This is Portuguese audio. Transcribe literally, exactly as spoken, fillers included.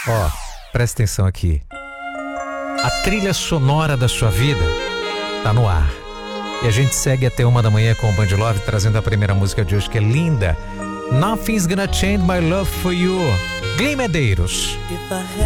Ó, presta atenção aqui. A trilha sonora da sua vida tá no ar. E a gente segue até uma da manhã com o Band Love, trazendo a primeira música de hoje, que é linda. Nothing's Gonna Change My Love For You, Glenn Medeiros. If I